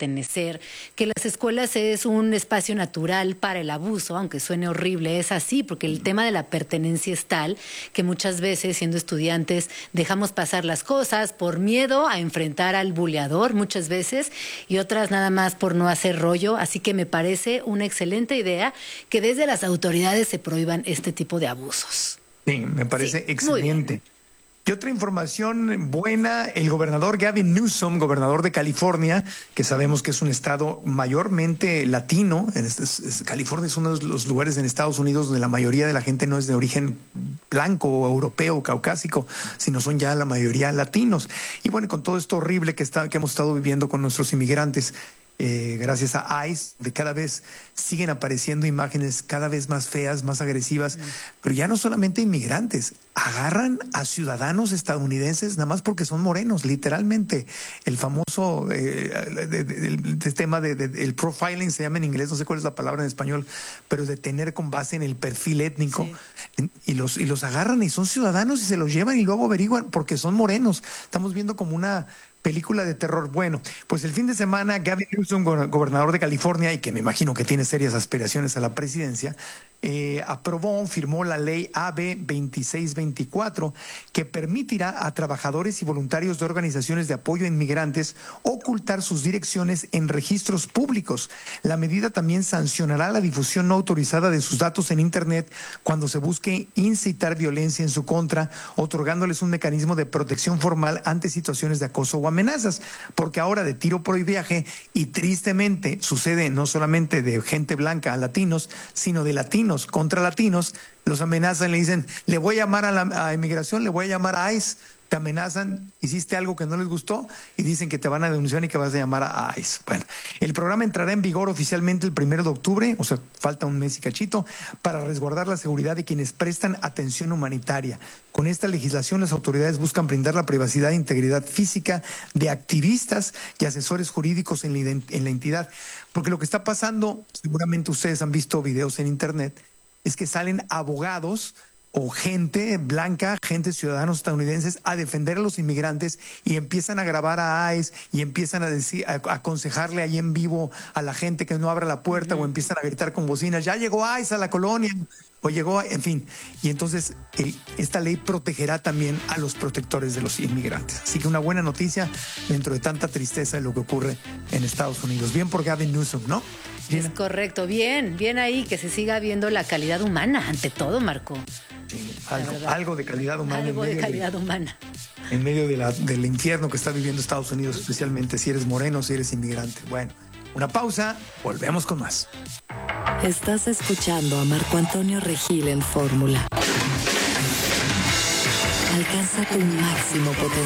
pertenecer, que las escuelas es un espacio natural para el abuso, aunque suene horrible, es así, porque el tema de la pertenencia es tal que muchas veces, siendo estudiantes, dejamos pasar las cosas por miedo a enfrentar al buleador muchas veces, y otras nada más por no hacer rollo. Así que me parece una excelente idea que desde las autoridades se prohíban este tipo de abusos. Sí, me parece excelente. Y otra información buena, el gobernador Gavin Newsom, gobernador de California, que sabemos que es un estado mayormente latino. California es uno de los lugares en Estados Unidos donde la mayoría de la gente no es de origen blanco, o europeo, o caucásico, sino son ya la mayoría latinos. Y bueno, con todo esto horrible que hemos estado viviendo con nuestros inmigrantes, gracias a ICE, de cada vez siguen apareciendo imágenes cada vez más feas, más agresivas, pero ya no solamente inmigrantes, agarran a ciudadanos estadounidenses nada más porque son morenos, literalmente. El famoso tema del profiling se llama en inglés, no sé cuál es la palabra en español, pero de tener con base en el perfil étnico, y los agarran y son ciudadanos y se los llevan y luego averiguan porque son morenos. Estamos viendo como una película de terror. Bueno, pues el fin de semana Gavin Newsom, gobernador de California, y que me imagino que tiene serias aspiraciones a la presidencia, firmó la ley AB 2624, que permitirá a trabajadores y voluntarios de organizaciones de apoyo a inmigrantes ocultar sus direcciones en registros públicos. La medida también sancionará la difusión no autorizada de sus datos en Internet cuando se busque incitar violencia en su contra, otorgándoles un mecanismo de protección formal ante situaciones de acoso o amenazas, porque ahora de tiro por viaje, y tristemente sucede no solamente de gente blanca a latinos, sino de latinos contra latinos, los amenazan, le dicen, le voy a llamar a inmigración, le voy a llamar a ICE, te amenazan, hiciste algo que no les gustó y dicen que te van a denunciar y que vas a llamar a ICE. Bueno, el programa entrará en vigor oficialmente el 1 de octubre, o sea, falta un mes y cachito, para resguardar la seguridad de quienes prestan atención humanitaria. Con esta legislación, las autoridades buscan brindar la privacidad e integridad física de activistas y asesores jurídicos en la entidad. Porque lo que está pasando, seguramente ustedes han visto videos en Internet, es que salen abogados o gente blanca, ciudadanos estadounidenses, a defender a los inmigrantes y empiezan a grabar a ICE y empiezan a aconsejarle ahí en vivo a la gente que no abra la puerta, o empiezan a gritar con bocinas, ya llegó ICE a la colonia, o llegó, en fin. Y entonces esta ley protegerá también a los protectores de los inmigrantes. Así que una buena noticia dentro de tanta tristeza de lo que ocurre en Estados Unidos. Bien por Gavin Newsom, ¿no? Es correcto, bien ahí, que se siga viendo la calidad humana ante todo, Marco. Sí, algo de calidad humana. Algo de calidad humana. En medio del infierno que está viviendo Estados Unidos, especialmente si eres moreno, si eres inmigrante. Bueno, una pausa, volvemos con más. Estás escuchando a Marco Antonio Regil en Fórmula. Alcanza tu máximo potencial.